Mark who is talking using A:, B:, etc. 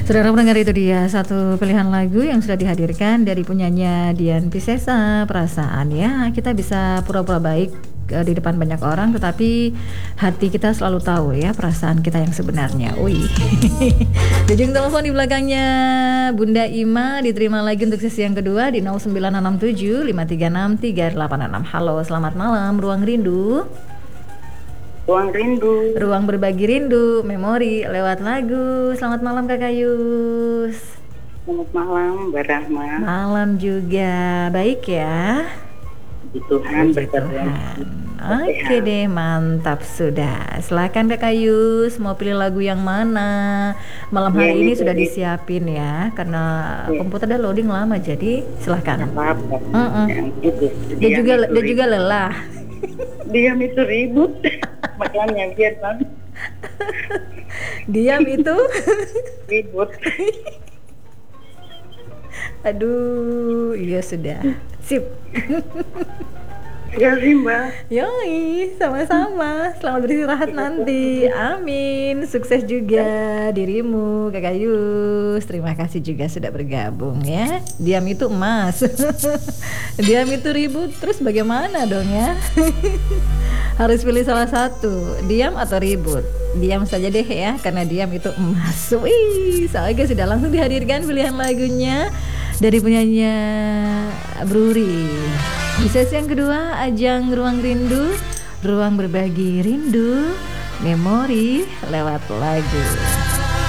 A: Saudara pendengar, itu dia satu pilihan lagu yang sudah dihadirkan dari penyanyi Dian Piscesa, Perasaan. Ya, kita bisa pura-pura baik di depan banyak orang, tetapi hati kita selalu tahu ya perasaan kita yang sebenarnya. Wih. Ujung telepon di belakangnya Bunda Ima diterima lagi untuk sesi yang kedua di 0967 536 386. Halo, selamat malam Ruang Rindu.
B: Ruang Rindu.
A: Ruang berbagi rindu, memori lewat lagu. Selamat malam Kakak Yus.
B: Selamat malam Mbak Rahma.
A: Malam juga, baik ya?
B: Puji Tuhan berkat.
A: Oke deh, mantap sudah. Silakan Kakak Yus, mau pilih lagu yang mana? Malam hari ini sudah disiapin ya, karena komputer udah loading lama, jadi silakan. Dia juga lelah.
B: Diam itu ribut. Makanya Vietnam.
A: Diam itu
B: ribut.
A: Aduh, iya sudah. Sip.
B: Ya sih Mbak.
A: Yoi, sama-sama. Selamat beristirahat nanti. Amin. Sukses juga dirimu Kakak Yus. Terima kasih juga sudah bergabung ya. Diam itu emas. Diam itu ribut. Terus bagaimana dong ya? Harus pilih salah satu, diam atau ribut. Diam saja deh ya, karena diam itu emas. Wih, soalnya sudah langsung dihadirkan pilihan lagunya dari penyanyi Bruri. Di sesi yang kedua, ajang Ruang Rindu, ruang berbagi rindu, memori lewat lagu.